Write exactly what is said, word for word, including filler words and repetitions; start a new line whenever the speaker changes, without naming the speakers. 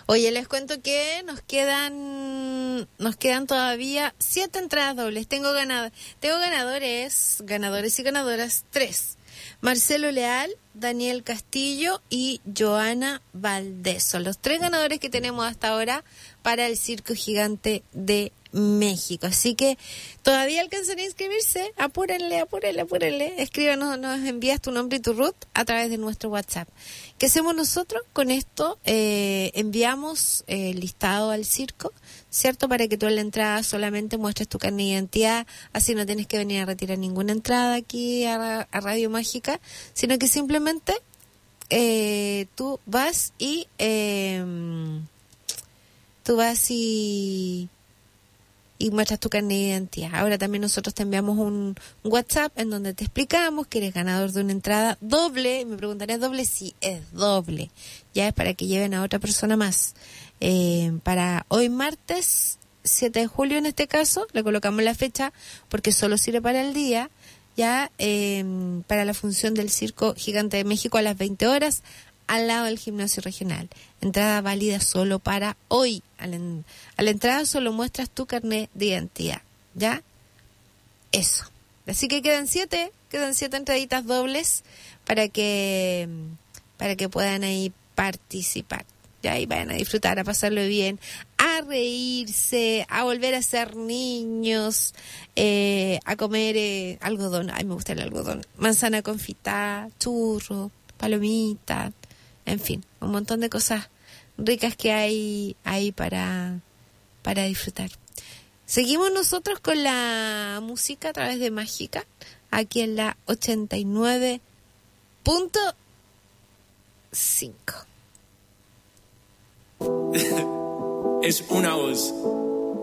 Oye, les cuento que nos quedan nos quedan todavía siete entradas dobles. Tengo ganado, tengo ganadores, ganadores y ganadoras, tres. Marcelo Leal, Daniel Castillo y Joana Valdés. Son los tres ganadores que tenemos hasta ahora para el Circo Gigante de México. Así que todavía alcanzan a inscribirse. Apúrenle, apúrenle, apúrenle. Escríbanos, nos envías tu nombre y tu root a través de nuestro WhatsApp. ¿Qué hacemos nosotros con esto? Eh, enviamos el eh, listado al circo, ¿cierto? Para que tú en la entrada solamente muestres tu carnet de identidad, así no tienes que venir a retirar ninguna entrada aquí a, a Radio Mágica, sino que simplemente eh, tú vas y eh, tú vas y y muestras tu carnet de identidad. Ahora también nosotros te enviamos un, un WhatsApp en donde te explicamos que eres ganador de una entrada doble. Me preguntarías doble, sí, es doble. Ya es para que lleven a otra persona más. Eh, para hoy martes siete de julio en este caso, le colocamos la fecha porque solo sirve para el día, ya eh, para la función del Circo Gigante de México a las veinte horas al lado del gimnasio regional. Entrada válida solo para hoy. A la, a la entrada solo muestras tu carnet de identidad, ¿ya? Eso. Así que quedan siete, quedan siete entraditas dobles para que para que puedan ahí participar. Ya, y vayan a disfrutar, a pasarlo bien, a reírse, a volver a ser niños, eh, a comer eh, algodón. Ay, me gusta el algodón. Manzana confitada, churro, palomita, en fin, un montón de cosas ricas que hay ahí para, para disfrutar. Seguimos nosotros con la música a través de Mágica, aquí en la ochenta y nueve punto cinco.
Es una voz.